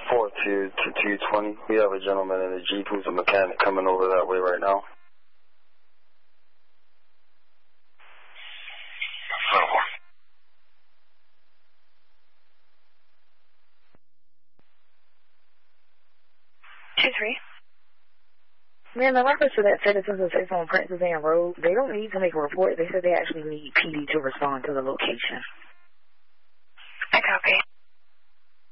4 to 220. We have a gentleman in a Jeep who's a mechanic coming over that way right now. Man, in reference to that citizens of Faithful on Princess Anne Road, they don't need to make a report. They said they actually need PD to respond to the location. I copy.